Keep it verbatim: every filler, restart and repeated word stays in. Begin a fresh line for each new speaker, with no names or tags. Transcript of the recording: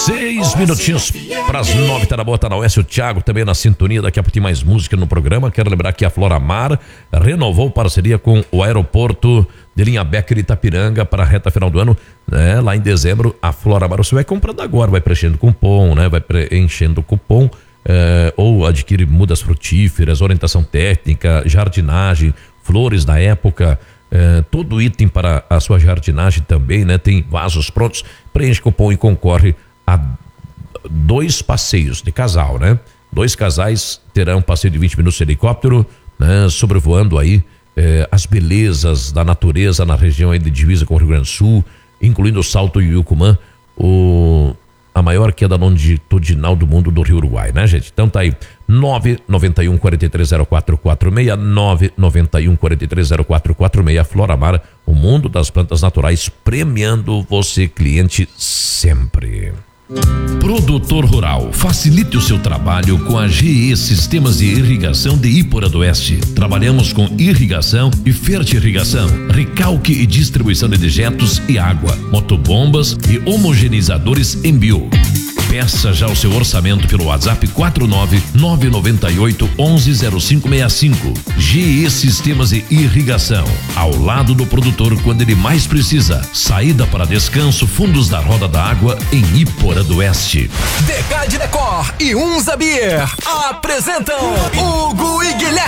Seis minutinhos para as nove, tá na boa, tá na Oeste. O Thiago também na sintonia, daqui a pouco tem mais música no programa. Quero lembrar que a Floramar renovou parceria com o aeroporto de Linha Becker Itapiranga para a reta final do ano, né? Lá em dezembro, a Floramar, você vai comprando agora, vai preenchendo cupom, né? Vai preenchendo cupom, eh, ou adquire mudas frutíferas, orientação técnica, jardinagem, flores da época, eh, todo item para a sua jardinagem também, né? Tem vasos prontos, preenche cupom e concorre a dois passeios de casal, né? Dois casais terão um passeio de vinte minutos de helicóptero, né? Sobrevoando aí eh, as belezas da natureza na região aí de divisa com o Rio Grande do Sul, incluindo o Salto Yucumã, o, a maior queda longitudinal do mundo do Rio Uruguai, né, gente? Então tá aí, nove nove um, quatro três zero quatro quatro seis, nove nove um, quatro três zero quatro quatro seis, Floramar, o mundo das plantas naturais, premiando você, cliente, sempre.
Produtor rural, facilite o seu trabalho com a G E Sistemas de Irrigação de Iporã do Oeste. Trabalhamos com irrigação e fertirrigação, recalque e distribuição de dejetos e água, motobombas e homogeneizadores em bio. Peça já o seu orçamento pelo WhatsApp quatro nove nove nove oito um um zero cinco seis cinco. G E Sistemas de Irrigação, ao lado do produtor quando ele mais precisa. Saída para descanso, fundos da Roda da Água em Iporã do Oeste.
Decade Decor e Unza Beer apresentam Hugo e Guilherme.